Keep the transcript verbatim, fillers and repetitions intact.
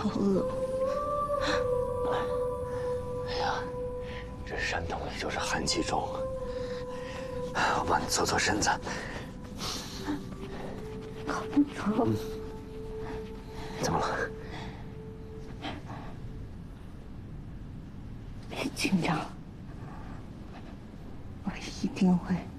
好饿。 哎呀，这山洞里就是寒气重。我帮你搓搓身子。 康总， 嗯，怎么了？ 别紧张，我一定会